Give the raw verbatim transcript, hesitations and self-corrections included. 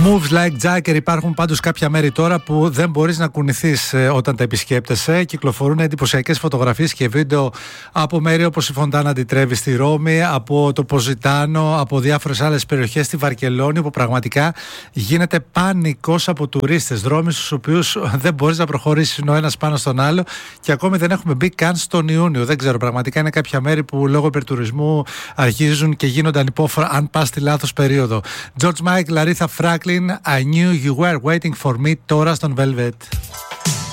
Moves like Jagger. Υπάρχουν πάντως κάποια μέρη τώρα που δεν μπορείς να κουνηθείς ε, όταν τα επισκέπτεσαι. Κυκλοφορούν εντυπωσιακές φωτογραφίες και βίντεο από μέρη όπως η Φοντάνα ντι Τρέβι στη Ρώμη, από το Ποζιτάνο, από διάφορες άλλες περιοχές στη Βαρκελόνη, που πραγματικά γίνεται πανικός από τουρίστες. Δρόμοι στους οποίους δεν μπορείς να προχωρήσεις ο ένας πάνω στον άλλο και ακόμη δεν έχουμε μπει καν στον Ιούνιο. Δεν ξέρω, πραγματικά είναι κάποια μέρη που λόγω υπερτουρισμού αρχίζουν και γίνονται ανυπόφορα αν πας στη λάθος περίοδο. George Michael, Aretha Franklin, I knew you were waiting for me, τώρα στον Velvet.